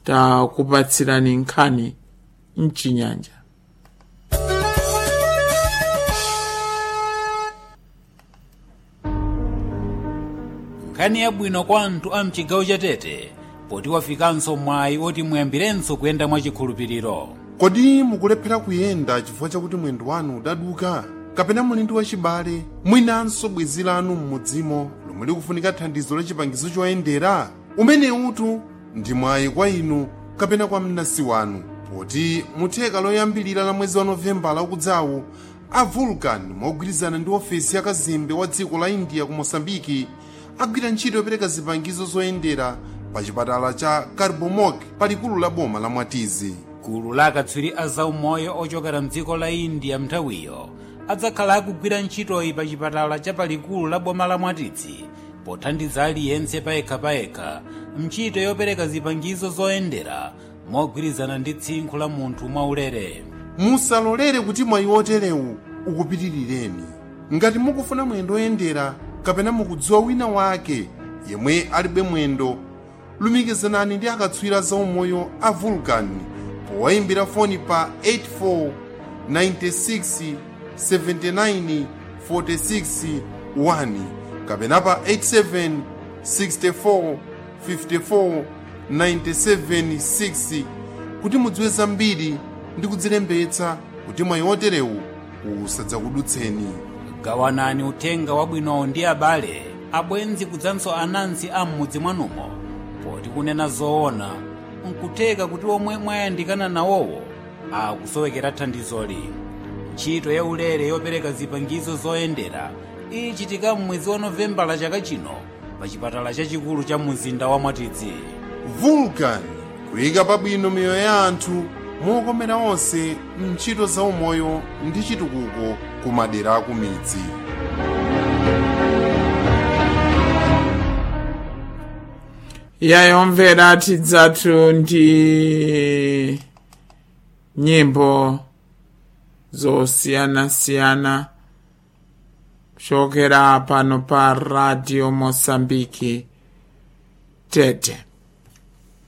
takupatsirani nkhani mchinyanja. Nkhani yabwino kwa anthu a mchigawo cha Tete poti wafikanso mwayi oti muyambirenso kuyenda mwachikhulupiriro. Kodi mukulephera kuyenda chifukwa chakuti mwendo wanu udaduka kapena muli ndi wachibale mwinanso bwenzi lanu m'mudzimo lomwe likufunika thandizo la chipangizo choyendera? Umene utu ndi mwayi kwa inu kapena kwa mnansi wanu, poti mutheka loyambilira la mwezi wa Novembala ukudzawu a Vulcan mogwirizana ndi ofesi ya kazembe wa dziko la India ku Mosambiki agwira ntchito yopereka zipangizo zoyendera pa chipatala cha Carbomog palikulu la boma la Mwatizi. Gulu la akatswiri a zaumoyo ochokera mdziko la India mnthawiyo adzakhala akugwira ntchitoyi pa chipatala cha palikulu la boma la Mwatizi pothandiza aliyense payekha mchito yopereka zipangizo zoyendera mogwirizana ndi tsinkhu la munthu mwaulere. Musalolere kuti mwayi oterewu ukupitirireni. Ngati mukufuna mwendo oyendera kapena mukudziwa wina wake yemwe alibe mwendo, lumikizanani ndi akatswiri zaumoyo a Vulcan powayimbira foni pa 84 96 79 46 1 kapena pa 87 64 54 97 6 kuti mudziwe zambiri ndi kudzilembetsa kuti mwayi oterewu usadzakudutseni. Gawanani uthenga wabwinowo ndi abale, abwenzi kudzanso anansi a m'mudzi mwanumo, poti kunena zoona nkutheka kuti omwe mwayandikana nawowo akusowekera thandizoli. Ntchito ya ulere yopereka zipangizo zoyendera ichitika m'mwezi wa Novembala chaka chino pa chipatala chachikulu cha mzinda wa Mwatizi. Vulcan kuyika pabwino miyoyo ya anthu mokomera onse mntchito zaumoyo ndi chitukuko ku madera aku midzi. Yayomvera tidzatu ndi nyimbo zosiyanasiyana kuchokera pano pa Radio Mosambiki Tete.